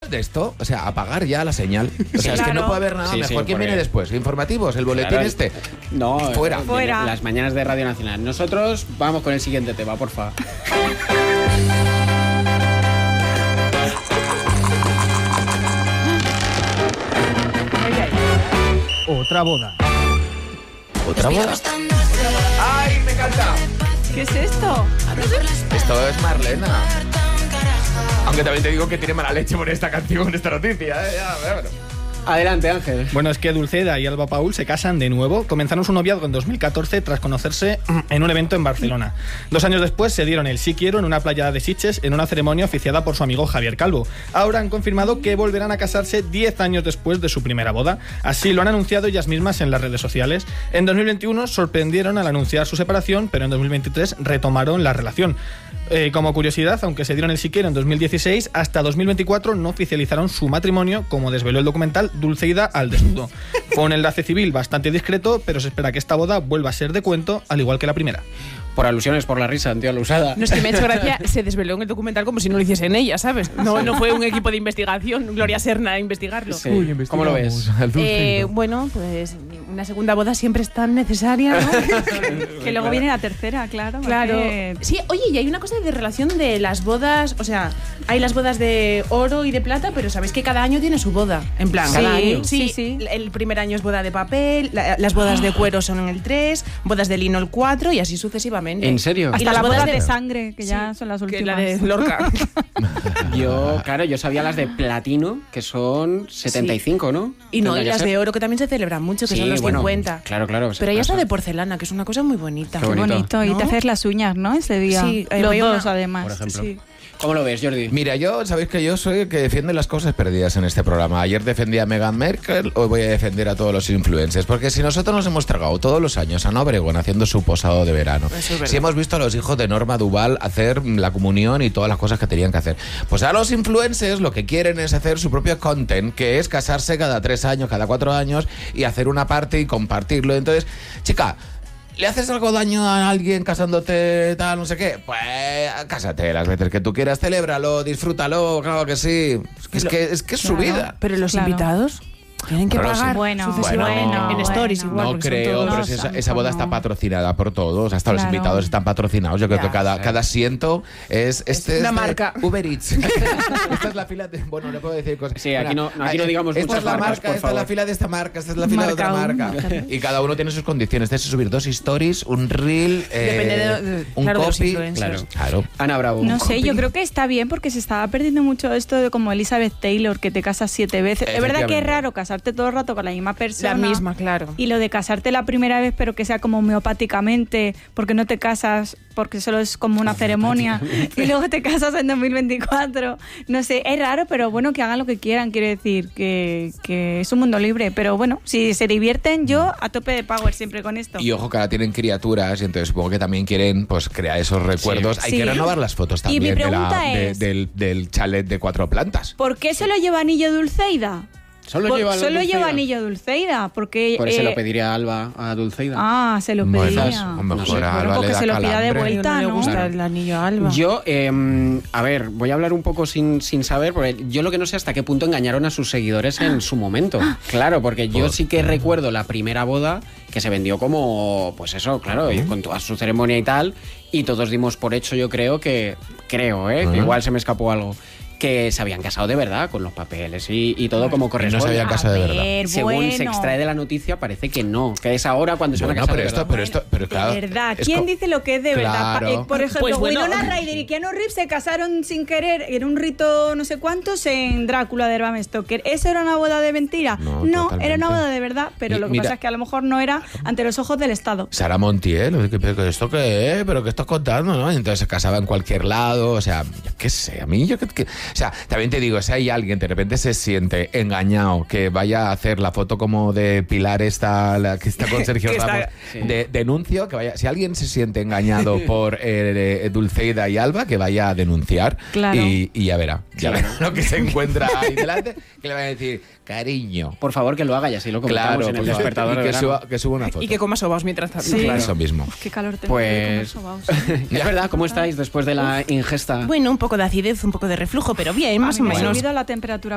de esto, o sea, apagar ya la señal. O sea, es que no puede haber nada mejor. ¿Quién viene después? ¿Informativos? ¿El boletín este? No, fuera. Las mañanas de Radio Nacional. Nosotros vamos con el siguiente tema, porfa. Otra boda. ¿Otra boda? ¡Ay, me encanta! ¿Qué es esto? Esto es Marlena. Aunque también te digo que tiene mala leche por esta canción, esta noticia. Bueno. Adelante, Ángel. Bueno, es que Dulceida y Alba Paul se casan de nuevo. Comenzaron su noviazgo en 2014 tras conocerse en un evento en Barcelona. 2 años después se dieron el sí quiero en una playa de Sitges en una ceremonia oficiada por su amigo Javier Calvo. Ahora han confirmado que volverán a casarse 10 años después de su primera boda. Así lo han anunciado ellas mismas en las redes sociales. En 2021 sorprendieron al anunciar su separación, pero en 2023 retomaron la relación. Como curiosidad, aunque se dieron el sí quiero en 2016, hasta 2024 no oficializaron su matrimonio, como desveló el documental Dulceida al desnudo. Fue un enlace civil bastante discreto, pero se espera que esta boda vuelva a ser de cuento, al igual que la primera. Por alusiones, por la risa, tío, la usada. No, es que me ha hecho gracia, se desveló en el documental como si no lo hiciesen ella, ¿sabes? No fue un equipo de investigación, Gloria Serna a investigarlo. Sí. ¿Cómo lo ves? Bueno, pues una segunda boda siempre es tan necesaria, ¿no? Que luego viene la tercera, claro. Claro. Sí, oye, y hay una cosa de relación de las bodas, o sea, hay las bodas de oro y de plata, pero sabéis que cada año tiene su boda, en plan. ¿Cada año? Sí. El primer año es boda de papel, las bodas de cuero son en el 3, bodas de lino el 4 y así sucesivamente. ¿En serio? Hasta las las bodas bodas de de sangre, que ya son las últimas. Que la de Lorca. Yo sabía las de platino, que son 75, ¿no? Y las de oro, que también se celebran mucho, que son los 50. Claro. Pero hay hasta de porcelana, que es una cosa muy bonita. Qué bonito. ¿No? Y ¿No? te haces las uñas, ¿no? Ese día. Sí, los hay dos, una, además. Por ejemplo. Sí. ¿Cómo lo ves, Jordi? Mira, sabéis que yo soy el que defiende las cosas perdidas en este programa. Ayer defendí a Meghan Markle, hoy voy a defender a todos los influencers. Porque si nosotros nos hemos tragado todos los años a Ana Obregón haciendo su posado de verano, si hemos visto a los hijos de Norma Duval hacer la comunión y todas las cosas que tenían que hacer, pues a los influencers lo que quieren es hacer su propio content, que es casarse cada 3 años, cada 4 años y hacer una parte y compartirlo. Entonces, chica, ¿le haces algo daño a alguien casándote, tal, no sé qué? Pues cásate las veces que tú quieras, celébralo, disfrútalo, claro que sí. Es que es su vida. Pero los invitados tienen que pagar sucesivamente en stories igual. No creo, pero si esa boda está patrocinada por todos, hasta los invitados están patrocinados. Yo creo que cada asiento es una marca. Uber Eats. Esta es la fila de... Bueno, no puedo decir cosas. Sí, aquí no digamos esta muchas es la marcas, marca, por esta favor. es la fila de esta marca, esta es la fila de otra marca. Y cada uno tiene sus condiciones. Tienes que subir 2 stories, un reel, depende un de los copy. influencers. Claro. Ana Bravo. No sé, yo creo que está bien porque se estaba perdiendo mucho esto de como Elizabeth Taylor, que te casas 7 veces. Es verdad que es raro casarte todo el rato con la misma persona. La misma, claro. Y lo de casarte la primera vez, pero que sea como homeopáticamente, porque no te casas, porque solo es como una ceremonia, y luego te casas en 2024. No sé, es raro, pero bueno, que hagan lo que quieran, quiero decir, que es un mundo libre. Pero bueno, si se divierten, yo a tope de power siempre con esto. Y ojo que ahora tienen criaturas y entonces supongo que también quieren pues crear esos recuerdos. Sí. Hay que renovar las fotos también Y mi pregunta es, del chalet de 4 plantas. ¿por qué se lo lleva anillo Dulceida? Solo lleva anillo Dulceida, porque... Por eso se lo pediría Alba a Dulceida. Ah, se lo pediría. Mejor a Alba porque le da se lo pida de calambre. vuelta, No le ¿no? gusta el anillo a Alba. Yo, a ver, voy a hablar un poco sin saber, porque yo lo que no sé hasta qué punto engañaron a sus seguidores en su momento. Claro, porque yo sí que recuerdo la primera boda que se vendió como, pues eso, claro, y con toda su ceremonia y tal, y todos dimos por hecho, yo creo que igual se me escapó algo, que se habían casado de verdad con los papeles y todo como corresponde. No se habían casado de verdad. Según se extrae de la noticia, parece que no, que es ahora cuando se van a casar de verdad. Pero claro. De verdad, ¿quién dice lo que es de verdad? Claro. Por ejemplo, Pues bueno. Winona Ryder y Keanu Reeves se casaron sin querer en un rito no sé cuántos en Drácula de Bram Stoker. ¿Eso era una boda de mentira? No, totalmente. era una boda de verdad, pero lo que pasa es que a lo mejor no era ante los ojos del Estado. Sara Montiel, ¿pero esto qué es? ¿Pero qué estás contando? ¿No? Y entonces se casaba en cualquier lado, o sea, yo qué sé, a mí, o sea, también te digo, si hay alguien de repente se siente engañado, que vaya a hacer la foto como de Pilar esta, la que está con Sergio Ramos, denuncio, que vaya, si alguien se siente engañado por Dulceida y Alba, que vaya a denunciar. Claro. Y ya verá lo que se encuentra ahí delante, que le va a decir, cariño. Por favor, que lo haga y así lo comentamos en el despertador. Y que suba una foto. Y que coma sobaos mientras tanto. Sí. Eso mismo. Qué calor tengo. Pues, es verdad, ¿cómo estáis después de la ingesta? Bueno, un poco de acidez, un poco de reflujo, pero bien, más o Me ha menos. subido la temperatura